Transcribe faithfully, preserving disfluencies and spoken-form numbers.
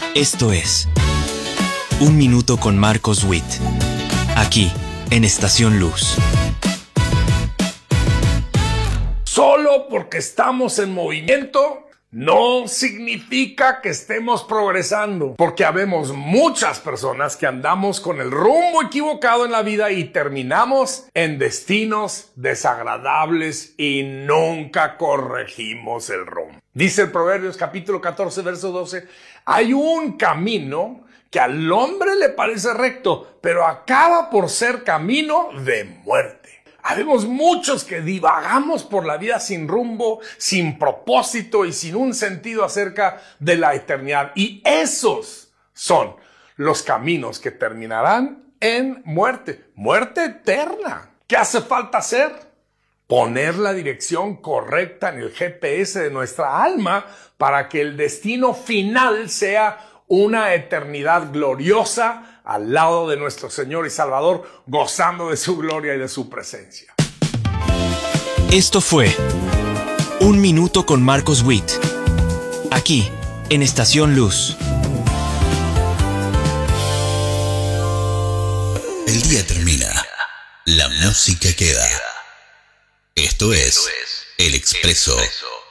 Esto es Un Minuto con Marcos Witt, aquí en Estación Luz. Solo porque estamos en movimiento no significa que estemos progresando, porque habemos muchas personas que andamos con el rumbo equivocado en la vida y terminamos en destinos desagradables y nunca corregimos el rumbo. Dice el Proverbios capítulo catorce, verso doce, hay un camino que al hombre le parece recto, pero acaba por ser camino de muerte. Habemos muchos que divagamos por la vida sin rumbo, sin propósito y sin un sentido acerca de la eternidad. Y esos son los caminos que terminarán en muerte, muerte eterna. ¿Qué hace falta hacer? Poner la dirección correcta en el G P S de nuestra alma para que el destino final sea una eternidad gloriosa al lado de nuestro Señor y Salvador, gozando de su gloria y de su presencia. Esto fue Un Minuto con Marcos Witt, aquí en Estación Luz. El día termina, la música queda. Esto es El Expreso